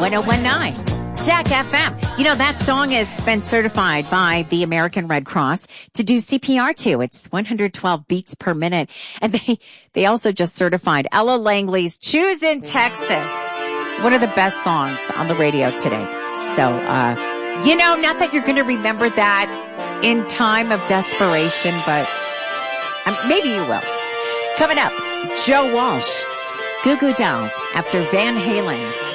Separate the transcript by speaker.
Speaker 1: 1019. Jack FM. You know, that song has been certified by the American Red Cross to do CPR to. It's 112 beats per minute. And they also just certified Ella Langley's Choosing Texas. One of the best songs on the radio today. So, you know, not that you're going to remember that in time of desperation, but maybe you will. Coming up, Joe Walsh, Goo Goo Dolls after Van Halen.